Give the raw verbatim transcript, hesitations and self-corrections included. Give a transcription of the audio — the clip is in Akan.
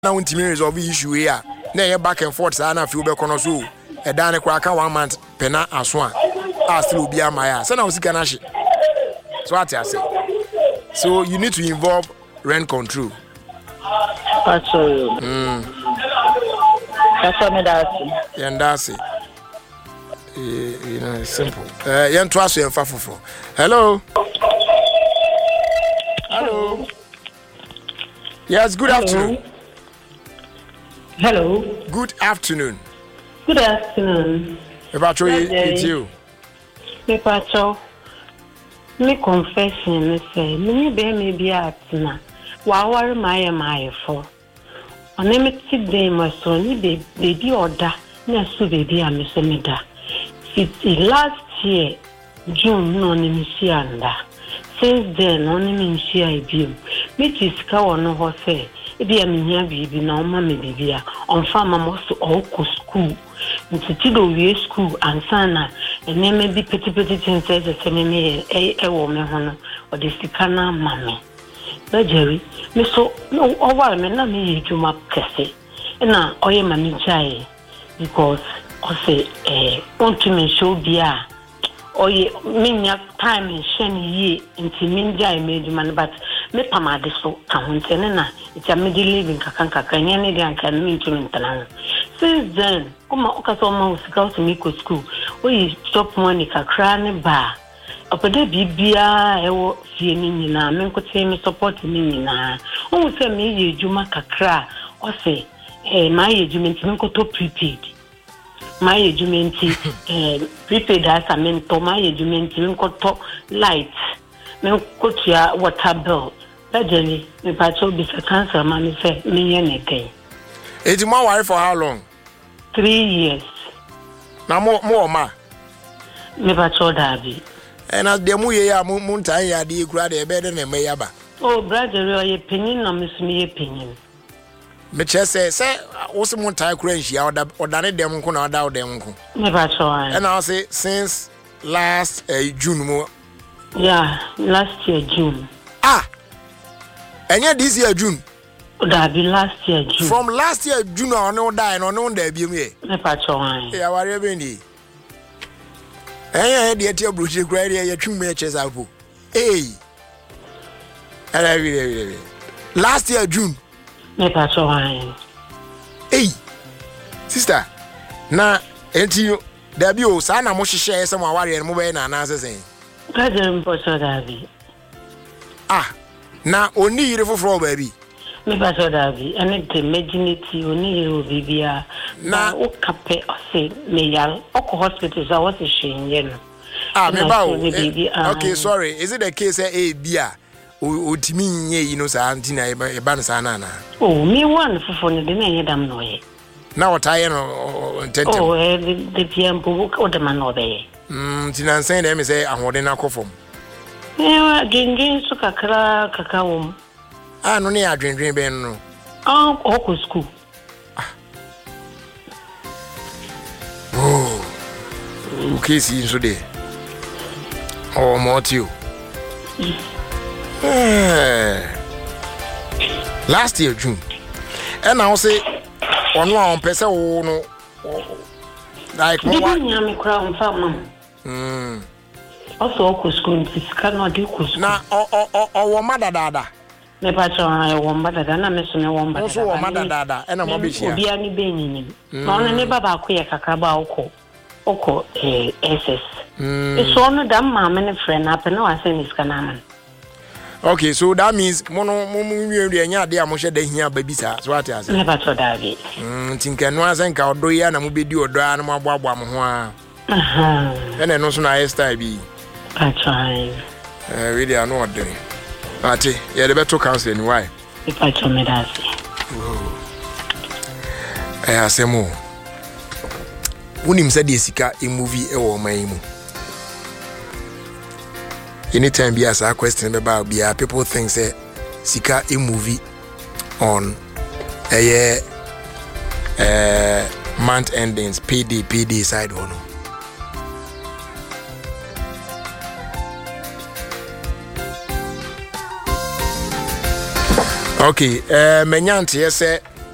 now want to resolve issue here. Na back and forth sana fi ube kono so e dan kwa aka one month pena aso a still obi amaya say na usika na hye so what I say. So you need to involve rent control. That's all. Mm. That's what me that. And that's it. You know, it's simple. Uh, yen to aso yen fa fofo. Hello. Hello. Yes, good Hello. afternoon. Hello. Good afternoon. Good afternoon. About you, it's you. Me pacho. Me confession, me say, me be me be atina. Wa ware my my for. One me ti dey my son, ni be baby order. Na so baby am so me da. It's last year June no ni me see anda. Since then no ni me see I be. Me ti sika wono ho say. Ebi amenya bibi na o ma me bibi a on farm am so o ko school ntiti do wie school ansana eneme bi peti peti tinse se me me e e wo me ho no o de sika na ma me na Jerry me so no o wa me na me ejuma kese na o ye ma me jai because o say eh want to me show bia o ye menya time and share ye nti me jai me ejuma but me pamade so ka hontene na it's a middle living kakanka kanya ne de anka me ntumi ntana. Since then kuma okaso ma usika to me ko school we stop money kakra ne ba opede bibia ewo fie ni nyina me nkote me support ni nyina o se me ye juma kakra o se eh my ejuma me nkoto prepaid my ejuma eh prepaid as me to my ejuma me nkoto light me nkotua water bill. Badly, me patrol be a cancer, man, say, me and again. It's my wife for how long? Three years. Now, more, more, ma. Me patrol Darby. And as the Muya Munta, ya de grade a better than Mayaba. Oh, brother, your opinion, or miss me opinion. Me just say, say, also Munta crazy or done them kuna doubt them. Me patrol. And I'll say, since last uh, June more. Yeah, last year, June. Ah! And yet this year June. That be last year June. From last year June or no die no no there be me. Me patrol. Yeah, worry bendi. Eh, the tia brushi grade ya twum me chese apo. Hey. Ala really. Last year June. Me patrol. Hey. Sister. Na enti there be o sa na mo hihye se mo worry mo be na na sesen. Brother, me patrol Darby. Ah. Na oni yire foforo baby. Me patrol Darby. Ane the imaginative oni yire bibia. Na o kape o say me yal. Oko hospital so what is she yen. Ah, me ba o. Okay, sorry. Is it the case eh bia? O timi nye you know sa antina e ba na sa na na. Oh, me one foforo ne de na yedam no ye. Na what I no tentem. Oh, eh the pian bo o de man no be. Mm, tinansen dem say ahode na kofom. Eh, drinking so kakra kakawom. Ah, no ne adwendwen ben no. Ah, oko school. Oh. Okay, see so there. Oh, Matthew. Eh. Last year June. And now say on one person no like what nyame kra on fa mam. Mm. Also oko school sika no de ko school. Na o o o wo madadada. Me patro na wo madadada na me so me wo madadada. So wo madadada e na mo be hia. Obi ani be nyini. Na ona ne baba akoye kakra ba oko. Oko eh S S. Mm. E so no da ma me ne friend na pe na wa say ni sika na man. Okay, so that means mono mo mu nwie nya de a mo hye da hia ba bi sa. So what I say. Me patro David. Mm, tinkanu asenka odo ya na mo be di odo a na mo aboabo mo ho a. Aha. Ene no so na style bi. I try. Eh, really I know what doing. Ati, yeah, the better counsel and why? If I told me that. Eh, asemo. Unim said the sika a movie e wo man mu. Anytime be ask a question about be people think say sika a movie on eh eh month endings P D P D side one. Okay, eh menyanti say